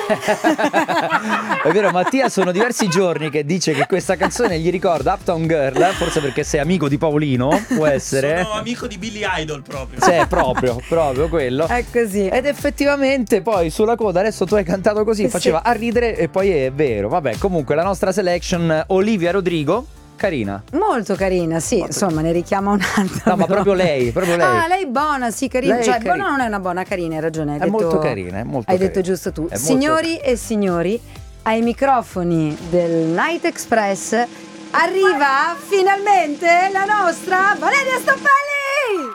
È vero, Mattia sono diversi giorni che dice che questa canzone gli ricorda Uptown Girl, forse perché sei amico di Paolino, può essere. Sono amico di Billy Idol proprio. Sì, proprio quello. È così. Ed effettivamente poi sulla coda adesso tu hai cantato così, faceva a ridere e poi è vero. Vabbè, comunque la nostra selection, Olivia Rodrigo, carina. Molto carina, sì, insomma ne richiama un'altra. No, ma proprio lei. Ah, lei buona, sì, carina. Lei Cioè, carina. buona non è una buona, carina, hai ragione. È molto carina, è molto Hai carina. detto giusto tu. È molto Signori e signori, ai microfoni del Night Express arriva finalmente la nostra Valeria Stoppelli!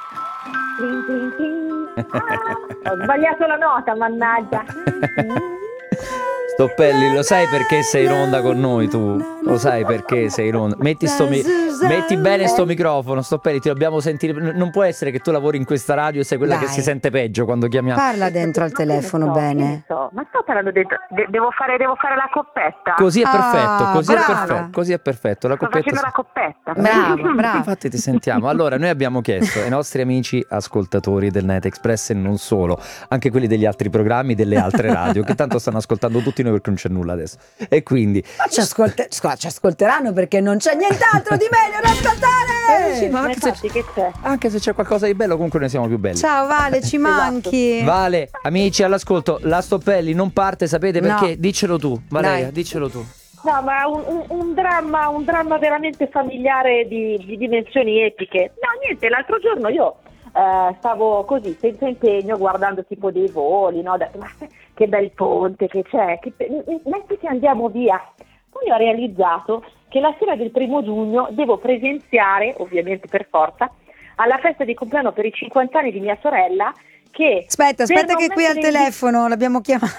Ho sbagliato la nota, mannaggia. Stoppelli, lo sai perché sei in onda con noi tu? Lo sai perché sei in onda? Metti bene sto microfono, Stoppelli, ti dobbiamo sentire. Non può essere che tu lavori in questa radio e sei quella Dai. che si sente peggio quando chiamiamo. Parla dentro al telefono bene. Ma sto parlando dentro. Devo fare la coppetta. Così è perfetto, brava. così è perfetto. La Sto coppetta facendo la coppetta. Brava. Infatti ti sentiamo. Allora, noi abbiamo chiesto ai nostri amici ascoltatori del Night Express e non solo, anche quelli degli altri programmi, delle altre radio, che tanto stanno ascoltando tutti noi perché non c'è nulla adesso. E quindi Ci ascolteranno perché non c'è nient'altro di meglio da ascoltare. sì, ma Ma anche infatti che c'è? se c'è qualcosa di bello, comunque noi siamo più belli. Ciao Vale, ci manchi. Vale, amici all'ascolto, la Stoppelli non parte, sapete perché? No. Diccelo tu, Valeria, Dai. diccelo tu. No, ma un dramma veramente familiare di dimensioni epiche. No, niente, l'altro giorno io stavo così, senza impegno, guardando tipo dei voli, no? Ho detto, ma che bel ponte che c'è, mettiti andiamo via. Poi ho realizzato che la sera del 1° giugno devo presenziare, ovviamente per forza, alla festa di compleanno per i 50 anni di mia sorella, che Aspetta per non che qui al mettere in telefono l'abbiamo chiamato.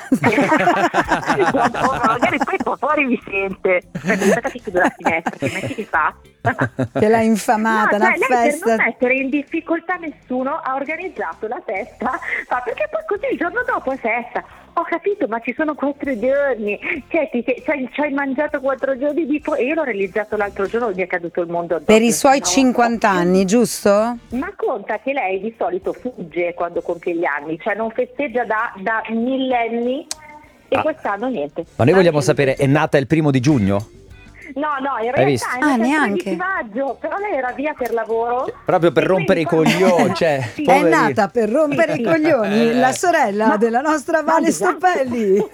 magari poi fuori mi sente. Aspetta che chiudo la finestra, che metti che fa. Che l'ha infamata, no, una lei festa. per non mettere in difficoltà nessuno ha organizzato la festa, perché poi così il giorno dopo è festa. Ho capito, ma ci sono 4 giorni, cioè ci hai mangiato 4 giorni di e io l'ho realizzato l'altro giorno, mi è caduto il mondo addosso. Per i suoi No, 50 anni, giusto? ma conta che lei di solito fugge quando compie gli anni, cioè non festeggia da millenni e quest'anno niente. Ma noi vogliamo Anche sapere, è nata il 1° giugno? No, in Hai visto? realtà è nata il neanche. 13 maggio, però lei era via per lavoro. Proprio per E rompere i quindi coglioni, cioè, Sì. È poverino. nata per rompere i coglioni la sorella della nostra Vale esatto. Stoppelli.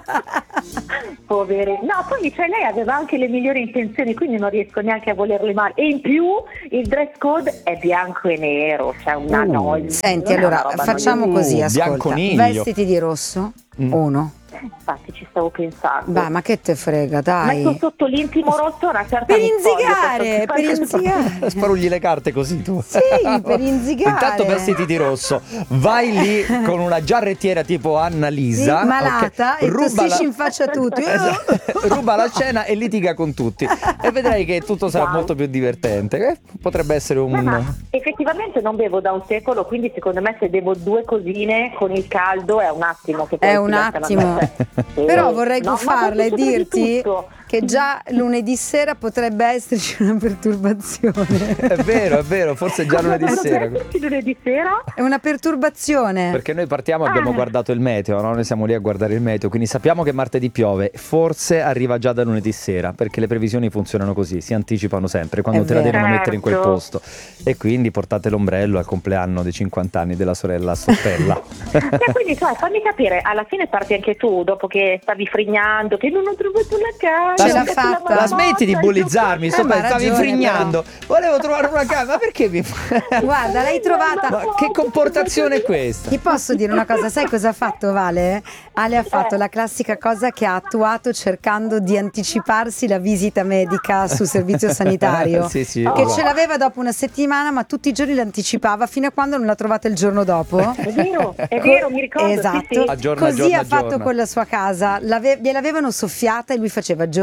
Poveri. No, poi cioè, lei aveva anche le migliori intenzioni, quindi non riesco neanche a volerle male. E in più il dress code è bianco e nero, c'è una noia. Senti, Non è allora una roba facciamo noiosa. così, ascolta. bianconiglio. Vestiti di rosso, uno. Infatti ci stavo pensando. Bah, ma che te frega, dai. Metto sotto l'intimo rosso una certa Per vittoria, inzigare. Sparugli le carte così tu. Sì, per inzigare. Intanto vestiti di rosso, vai lì con una giarrettiera tipo Annalisa, Sì, malata, ok? e tossisci in faccia a tutti. Ruba la scena e litiga con tutti e vedrai che tutto sarà Wow. molto più divertente. Potrebbe essere un... Ma effettivamente non bevo da un secolo, quindi secondo me se bevo 2 cosine con il caldo è un attimo che poi È si un mettono a attimo. mettere. Sì. Però vorrei No, ma gufarla e poi succede di dirti tutto. che già lunedì sera potrebbe esserci una perturbazione. È vero, forse già lunedì sera. Lunedì sera? È una perturbazione. Perché noi partiamo e abbiamo guardato il meteo, no? Noi siamo lì a guardare il meteo, quindi sappiamo che martedì piove, forse arriva già da lunedì sera, perché le previsioni funzionano così, si anticipano sempre quando È te la vero. devono mettere in quel Certo. posto. E quindi portate l'ombrello al compleanno dei 50 anni della sorella Stoppella. E quindi fammi capire, alla fine parti anche tu dopo che stavi frignando, che non ho trovato la casa. Ce l'ha ho detto fatta. alla La smetti di marmotta, bullizzarmi, ma Stoppella, ha stavi ragione, frignando. Volevo trovare una casa, ma perché mi... Guarda, l'hai trovata. Ma che comportazione è questa? Ti posso dire una cosa, sai cosa ha fatto Vale? Ale ha fatto la classica cosa che ha attuato cercando di anticiparsi la visita medica sul servizio sanitario. Sì, sì, che guarda. ce l'aveva dopo una settimana, ma tutti i giorni l'anticipava fino a quando non l'ha trovata il giorno dopo. È vero, mi ricordo. Esatto. Sì, sì. Aggiorna, Così aggiorna, ha fatto aggiorna. con la sua casa. Gliel'avevano soffiata e lui faceva giorno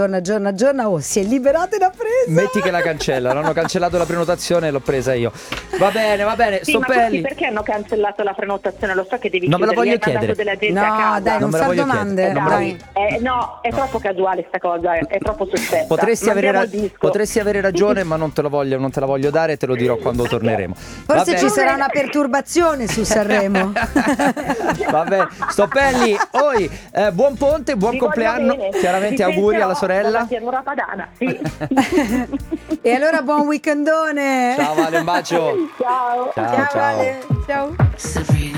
aggiorna. Oh, si è liberata e l'ha presa. Metti che la cancellano, hanno cancellato la prenotazione e l'ho presa io. Va bene, Sì, ma Stoppelli. perché hanno cancellato la prenotazione? Lo so che devi Non me la chiudere, voglio gli hai mandato chiedere. della gente a No, casa. dai, Non non me la far voglio domande. chiedere. Dai. No, è troppo casuale sta cosa, è troppo sospetta. Potresti Mandiamo il disco. potresti avere ragione, ma non te la voglio dare, te lo dirò quando torneremo. Va Forse bene. ci sarà una perturbazione su Sanremo. Vabbè, Stoppelli, buon ponte, buon Vi voglio compleanno. bene. Chiaramente Vi auguri alla penserò sorella. dalla pianura padana, sì. E allora buon weekendone. Ciao Vale, un bacio. Ciao. Ciao. Vale. Ciao. Sabrina.